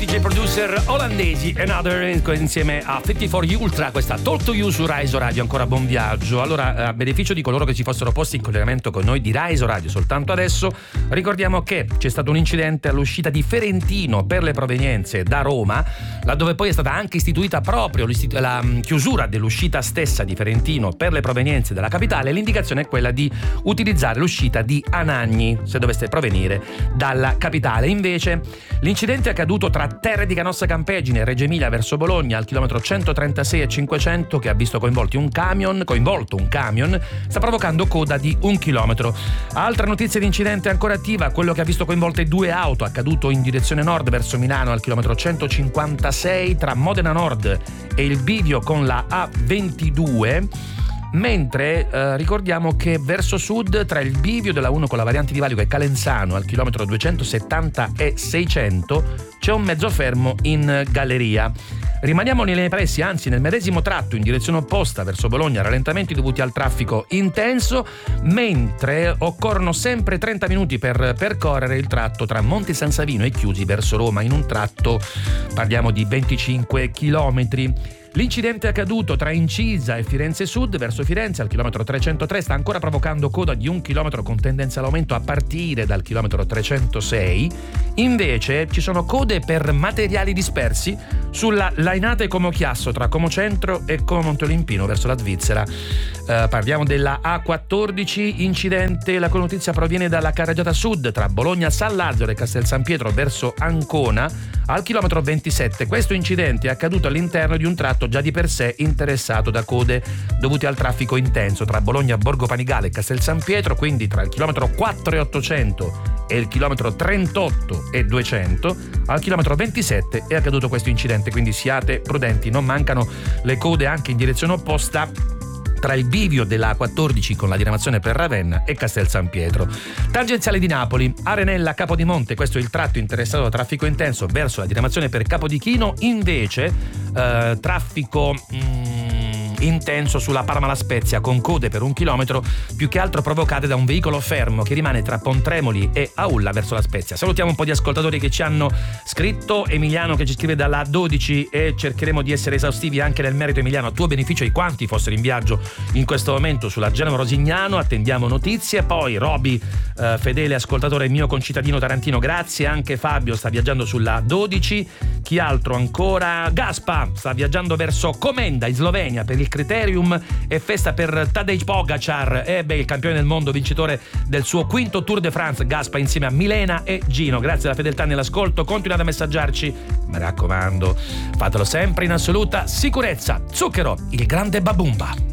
DJ producer olandesi Another insieme a 54 Ultra, questa Talk to You su Raiso Radio. Ancora buon viaggio. Allora, a beneficio di coloro che si fossero posti in collegamento con noi di Raiso Radio soltanto adesso, ricordiamo che c'è stato un incidente all'uscita di Ferentino per le provenienze da Roma, laddove poi è stata anche istituita proprio la chiusura dell'uscita stessa di Ferentino per le provenienze dalla capitale. L'indicazione è quella di utilizzare l'uscita di Anagni se doveste provenire dalla capitale. Invece l'incidente è accaduto tra Terre di Canossa Campeggine e Reggio Emilia verso Bologna al chilometro 136 e 500, che ha visto coinvolto un camion, sta provocando coda di 1 chilometro. Altra notizia di incidente ancora attiva, quello che ha visto coinvolte 2 auto, accaduto in direzione nord verso Milano al chilometro 156 tra Modena Nord e il bivio con la A22. Mentre ricordiamo che verso sud, tra il bivio della 1 con la variante di Valico e Calenzano al chilometro 270 e 600 c'è un mezzo fermo in galleria. Rimaniamo nei pressi, anzi nel medesimo tratto in direzione opposta verso Bologna, rallentamenti dovuti al traffico intenso, mentre occorrono sempre 30 minuti per percorrere il tratto tra Monte San Savino e Chiusi verso Roma, in un tratto parliamo di 25 chilometri. L'incidente accaduto tra Incisa e Firenze Sud verso Firenze al chilometro 303 sta ancora provocando coda di 1 chilometro con tendenza all'aumento a partire dal chilometro 306. Invece ci sono code per materiali dispersi sulla Lainate Como Chiasso tra Como Centro e Como Monte Olimpino verso la Svizzera. Parliamo della A14, incidente, la notizia proviene dalla carreggiata sud tra Bologna San Lazzaro e Castel San Pietro verso Ancona al chilometro 27. Questo incidente è accaduto all'interno di un tratto già di per sé interessato da code dovute al traffico intenso tra Bologna Borgo Panigale e Castel San Pietro, quindi tra il chilometro 4 e 800 e il chilometro 38 e 200. Al chilometro 27 è accaduto questo incidente, quindi siate prudenti, non mancano le code anche in direzione opposta tra il bivio della A14 con la diramazione per Ravenna e Castel San Pietro. Tangenziale di Napoli, Arenella Capodimonte, questo è il tratto interessato da traffico intenso verso la diramazione per Capodichino, invece traffico intenso sulla Parma La Spezia con code per 1 chilometro, più che altro provocate da un veicolo fermo che rimane tra Pontremoli e Aulla verso La Spezia. Salutiamo un po' di ascoltatori che ci hanno scritto. Emiliano che ci scrive dalla 12 e cercheremo di essere esaustivi anche nel merito, Emiliano, a tuo beneficio di quanti fossero in viaggio in questo momento sulla Genova Rosignano. Attendiamo notizie. Poi Roby, fedele ascoltatore mio concittadino tarantino, grazie. Anche Fabio sta viaggiando sulla 12. Chi altro ancora? Gaspa sta viaggiando verso Komenda in Slovenia per il Criterium e festa per Tadej Pogacar, il campione del mondo, vincitore del suo 5º Tour de France. Gaspa insieme a Milena e Gino, grazie alla fedeltà nell'ascolto, continuate a messaggiarci, mi raccomando, fatelo sempre in assoluta sicurezza. Zucchero, il grande Babumba.